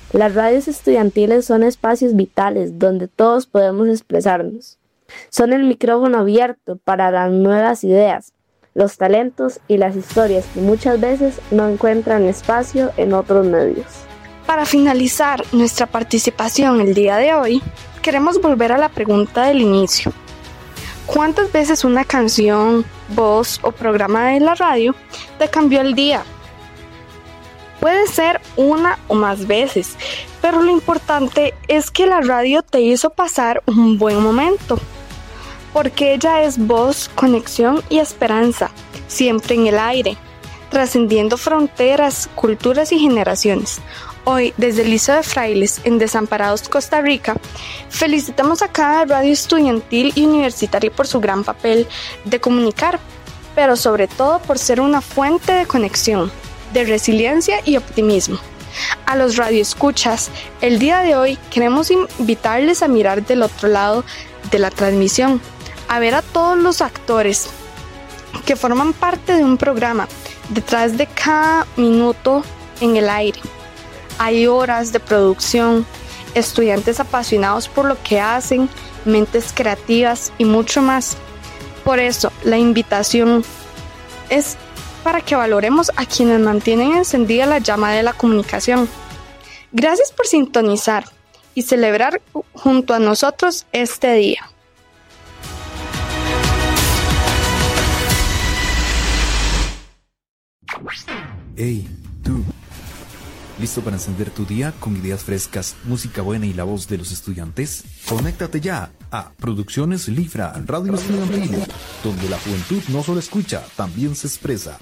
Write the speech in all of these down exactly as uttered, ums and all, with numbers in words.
Las radios estudiantiles son espacios vitales donde todos podemos expresarnos. Son el micrófono abierto para las nuevas ideas, los talentos y las historias que muchas veces no encuentran espacio en otros medios. Para finalizar nuestra participación el día de hoy, queremos volver a la pregunta del inicio. ¿Cuántas veces una canción, voz o programa de la radio te cambió el día? Puede ser una o más veces, pero lo importante es que la radio te hizo pasar un buen momento, porque ella es voz, conexión y esperanza, siempre en el aire, trascendiendo fronteras, culturas y generaciones. Hoy, desde el Liceo de Frailes, en Desamparados, Costa Rica, felicitamos a cada radio estudiantil y universitaria por su gran papel de comunicar, pero sobre todo por ser una fuente de conexión, de resiliencia y optimismo. A los radioescuchas, el día de hoy queremos invitarles a mirar del otro lado de la transmisión, a ver a todos los actores que forman parte de un programa, detrás de cada minuto en el aire. Hay horas de producción, estudiantes apasionados por lo que hacen, mentes creativas y mucho más. Por eso, la invitación es para que valoremos a quienes mantienen encendida la llama de la comunicación. Gracias por sintonizar y celebrar junto a nosotros este día. Hey, tú. ¿Listo para encender tu día con ideas frescas, música buena y la voz de los estudiantes? Conéctate ya a Producciones Lifra Radio Estudiantil, donde la juventud no solo escucha, también se expresa.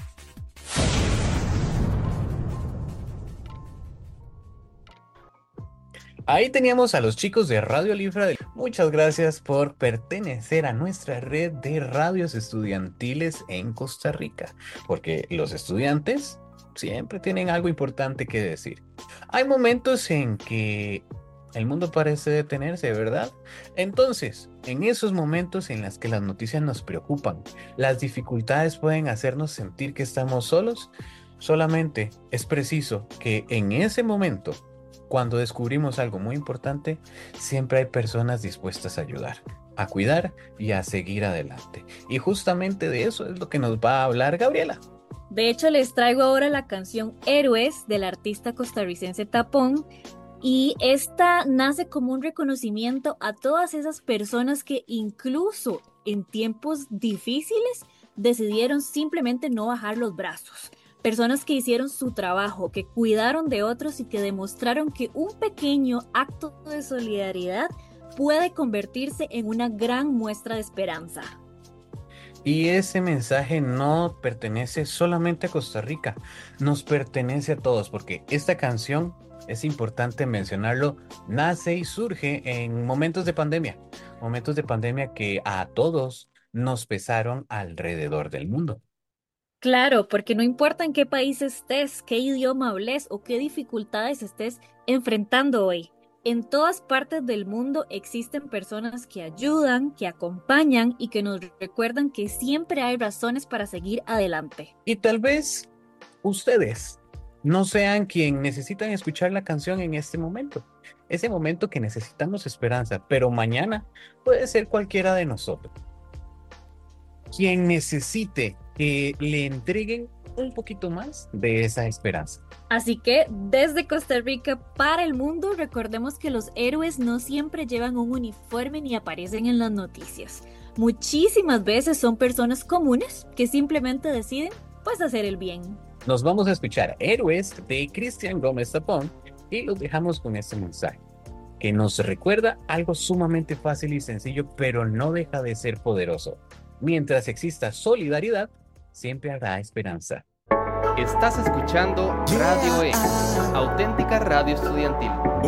Ahí teníamos a los chicos de Radio Lifra. Muchas gracias por pertenecer a nuestra red de radios estudiantiles en Costa Rica, porque los estudiantes siempre tienen algo importante que decir. Hay momentos en que el mundo parece detenerse, ¿verdad? Entonces, en esos momentos en los que las noticias nos preocupan, las dificultades pueden hacernos sentir que estamos solos, solamente es preciso que en ese momento, cuando descubrimos algo muy importante, siempre hay personas dispuestas a ayudar, a cuidar y a seguir adelante. Y justamente de eso es lo que nos va a hablar Gabriela. De hecho, les traigo ahora la canción Héroes del artista costarricense Tapón. Y esta nace como un reconocimiento a todas esas personas que incluso en tiempos difíciles decidieron simplemente no bajar los brazos. Personas que hicieron su trabajo, que cuidaron de otros y que demostraron que un pequeño acto de solidaridad puede convertirse en una gran muestra de esperanza. Y ese mensaje no pertenece solamente a Costa Rica, nos pertenece a todos, porque esta canción, es importante mencionarlo, nace y surge en momentos de pandemia, momentos de pandemia que a todos nos pesaron alrededor del mundo. Claro, porque no importa en qué país estés, qué idioma hables o qué dificultades estés enfrentando hoy. En todas partes del mundo existen personas que ayudan, que acompañan y que nos recuerdan que siempre hay razones para seguir adelante. Y tal vez ustedes no sean quien necesitan escuchar la canción en este momento, ese momento que necesitamos esperanza, pero mañana puede ser cualquiera de nosotros quien necesite que le entreguen un poquito más de esa esperanza. Así que desde Costa Rica para el mundo, recordemos que los héroes no siempre llevan un uniforme ni aparecen en las noticias. Muchísimas veces son personas comunes que simplemente deciden pues hacer el bien. Nos vamos a escuchar Héroes de Cristian Gómez Tapón y los dejamos con este mensaje que nos recuerda algo sumamente fácil y sencillo, pero no deja de ser poderoso. Mientras exista solidaridad, siempre habrá esperanza. Estás escuchando Radio E, auténtica radio estudiantil.